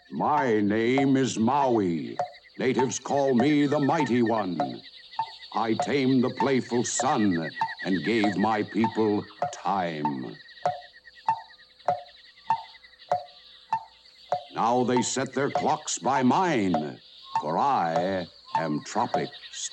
My name is Maui. Natives call me the Mighty One. I tamed the playful sun and gave my people time. Now they set their clocks by mine, for I am Tropic